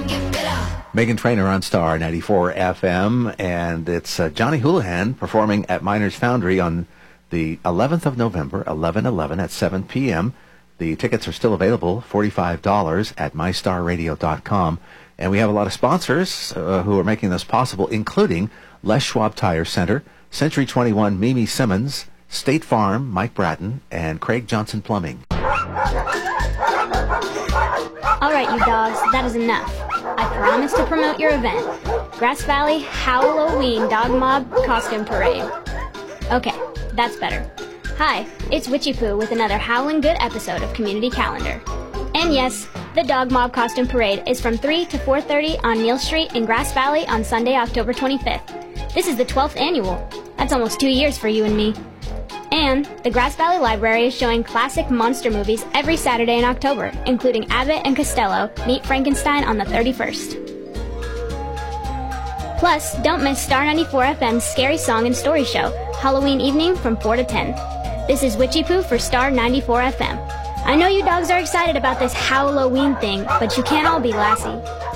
Meghan Trainor on Star 94 FM, and it's Johnny Houlihan performing at Miners Foundry on the 11th of November, 11/11 at 7 p.m. The tickets are still available, $45 at mystarradio.com. And we have a lot of sponsors who are making this possible, including Les Schwab Tire Center, Century 21, Mimi Simmons, State Farm, Mike Bratton, and Craig Johnson Plumbing. All right, you dogs, that is enough. I promise to promote your event, Grass Valley Halloween Dog Mob Costume Parade. Okay, that's better. Hi, it's Witchy Poo with another howling good episode of Community Calendar. And yes, the Dog Mob Costume Parade is from 3 to 4:30 on Neal Street in Grass Valley on Sunday, October 25th. This is the 12th annual. That's almost 2 years for you and me. And the Grass Valley Library is showing classic monster movies every Saturday in October, including Abbott and Costello Meet Frankenstein on the 31st. Plus, don't miss Star 94 FM's Scary Song and Story Show, Halloween evening from 4 to 10. This is Witchy Poo for Star 94 FM. I know you dogs are excited about this Halloween thing, but you can't all be Lassie.